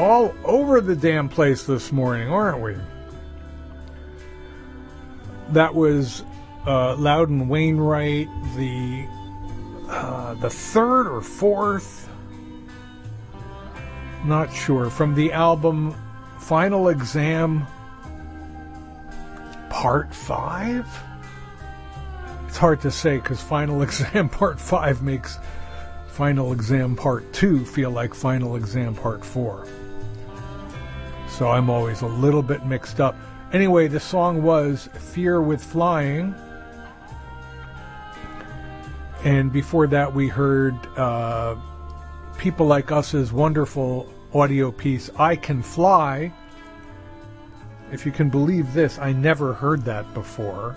all over the damn place this morning, aren't we? That was Loudon Wainwright, the third or fourth, not sure, from the album Final Exam Part 5? It's hard to say because Final Exam Part 5 makes Final Exam Part 2 feel like Final Exam Part 4. So I'm always a little bit mixed up. Anyway, the song was Fear with Flying. And before that we heard People Like Us's wonderful audio piece, I Can Fly. If you can believe this, I never heard that before.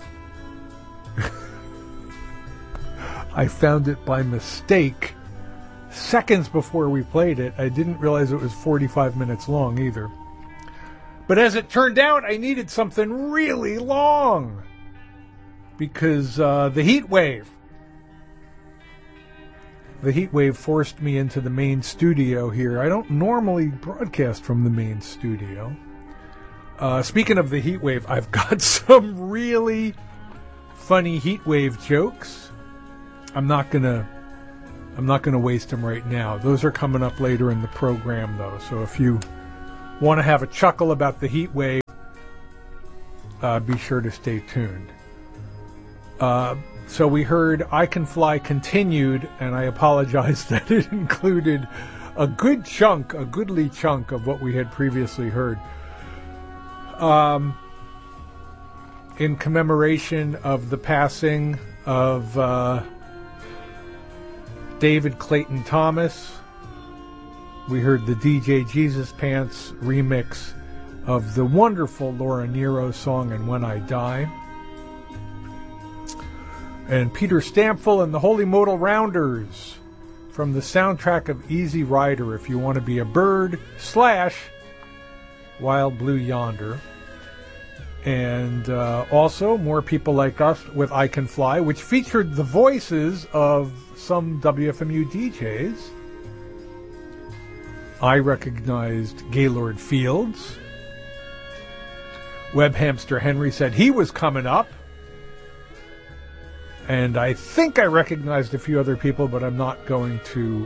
I found it by mistake seconds before we played it. I didn't realize it was 45 minutes long either. But as it turned out, I needed something really long because the heat wave forced me into the main studio here. I don't normally broadcast from the main studio. Speaking of the heat wave, I've got some really funny heat wave jokes. I'm not gonna waste them right now. Those are coming up later in the program, though. So if you want to have a chuckle about the heat wave, be sure to stay tuned. So we heard I Can Fly continued, and I apologize that it included a goodly chunk of what we had previously heard. In commemoration of the passing of David Clayton Thomas, we heard the DJ Jesus Pants remix of the wonderful Laura Nyro song And When I Die. And Peter Stampfel and the Holy Modal Rounders from the soundtrack of Easy Rider, If You Want to Be a Bird / Wild Blue Yonder. And also more People Like Us with I Can Fly, which featured the voices of some WFMU DJs. I recognized Gaylord Fields. Web Hamster Henry said he was coming up. And I think I recognized a few other people, but I'm not going to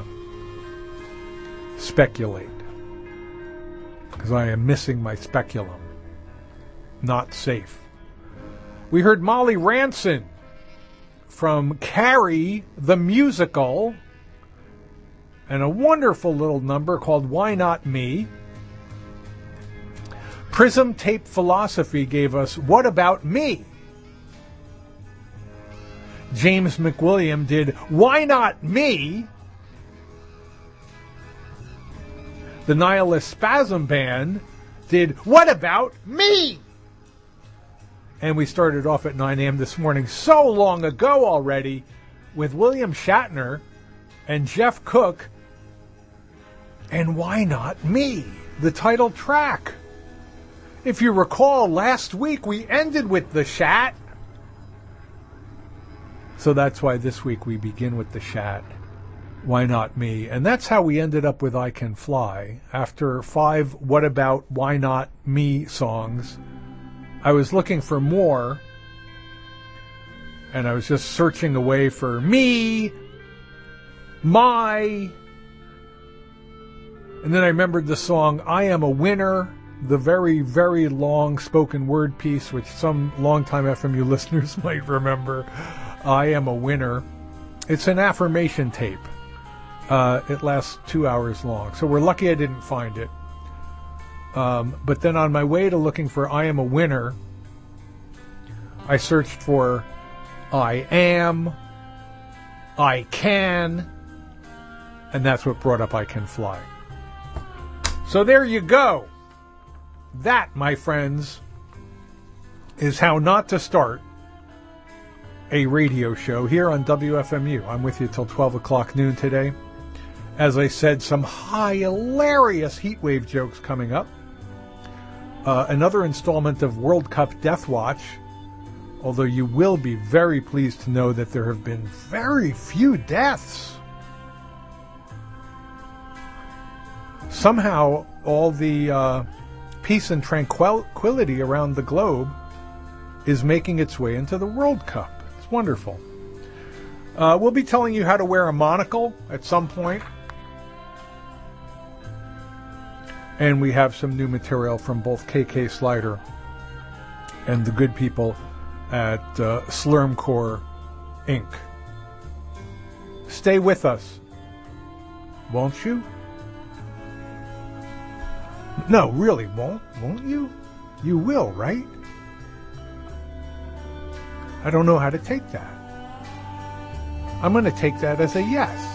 speculate, because I am missing my speculum. Not safe. We heard Molly Ranson from Carrie the Musical, and a wonderful little number called Why Not Me. Prism Tape Philosophy gave us What About Me? James McWilliam did Why Not Me? The Nihilist Spasm Band did What About Me? And we started off at 9 a.m. this morning, so long ago already, with William Shatner and Jeff Cook and Why Not Me? The title track. If you recall, last week we ended with the Shat. So that's why this week we begin with the Shat. Why Not Me? And that's how we ended up with I Can Fly. After 5 What About Why Not Me songs, I was looking for more, and I was just searching away for me, my, and then I remembered the song I Am a Winner, the very, very long spoken word piece, which some longtime FMU listeners might remember. I Am a Winner. It's an affirmation tape. It lasts 2 hours long, so we're lucky I didn't find it. But then on my way to looking for I Am a Winner, I searched for I Am, I Can, and that's what brought up I Can Fly. So there you go. That, my friends, is how not to start a radio show here on WFMU. I'm with you till 12 o'clock noon today. As I said, some hilarious heatwave jokes coming up. Another installment of World Cup Death Watch, although you will be very pleased to know that there have been very few deaths. somehow all the peace and tranquility around the globe is making its way into the World Cup. It's wonderful. We'll be telling you how to wear a monocle at some point. And we have some new material from both KK Slider and the good people at Slurmcore Inc. Stay with us, won't you? No, really, won't you? You will, right? I don't know how to take that. I'm going to take that as a yes.